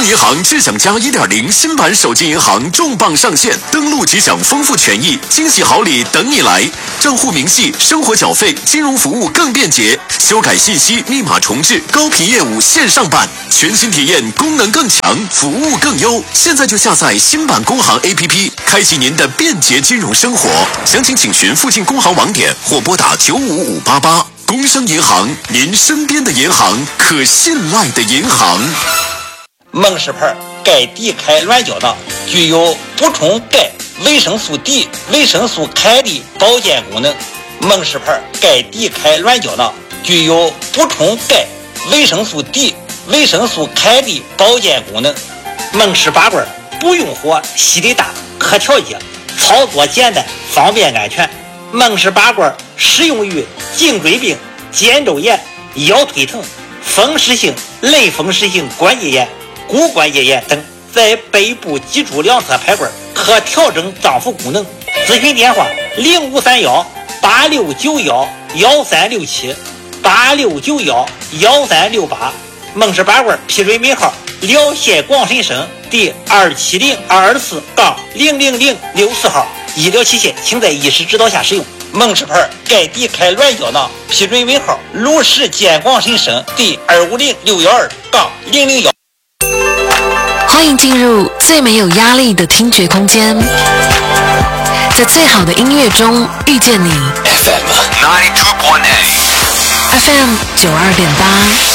商银行智享加 1.0 新版手机银行重磅上线，登录即享丰富权益，惊喜好礼等你来。账户明细、生活缴费、金融服务更便捷，修改信息、密码重置、高频业务线上办，全新体验，功能更强，服务更优。现在就下载新版工行 APP， 开启您的便捷金融生活。详情请询附近工行网点或拨打95588。工商银行，您身边的银行，可信赖的银行。 梦氏牌钙 D 开软胶囊具有补充钙、维生素 D、维生素凯的保健功能。梦氏牌钙 D 开软胶囊具有补充钙、维生素 D、维生素凯的保健功能。梦氏拔罐不用火，吸力大，可调节，操作简单，方便安全。梦氏拔罐适用于颈椎病、肩周炎、腰腿疼、风湿性、类风湿性关节炎、骨关节炎等。在背部脊柱两侧排罐可调整脏腑功能。咨询电话053186911367 86911368。梦氏拔罐批准尾号辽县广深省第270224-00064号。医疗器械请在医师指导下使用。梦氏牌钙 D 开软胶囊批准尾号鲁石建广深省第250612-001。 欢迎进入最没有压力的听觉空间，在最好的音乐中遇见你。FM 92.8，FM 92.8。